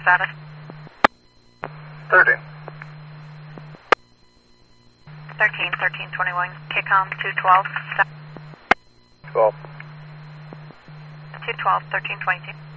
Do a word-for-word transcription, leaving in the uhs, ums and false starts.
status? thirteen. thirteen, thirteen twenty-one, K COM two twelve. twelve. two twelve, thirteen twenty-two.